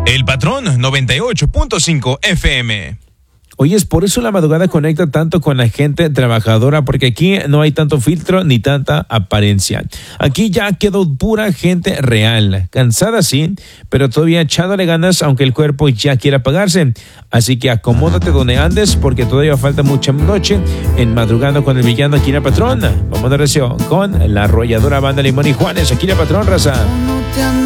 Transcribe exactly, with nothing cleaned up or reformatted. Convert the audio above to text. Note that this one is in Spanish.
El Patrón noventa y ocho punto cinco F M. Oye, es por eso la madrugada conecta tanto con la gente trabajadora, porque aquí no hay tanto filtro ni tanta apariencia. Aquí ya quedó pura gente real, cansada sí, pero todavía echándole ganas aunque el cuerpo ya quiera apagarse. Así que acomódate donde andes porque todavía falta mucha noche en Madrugando con el Villano aquí en el Patrón. Vamos de recio con la arrolladora banda Limón y Juanes aquí en el Patrón, raza.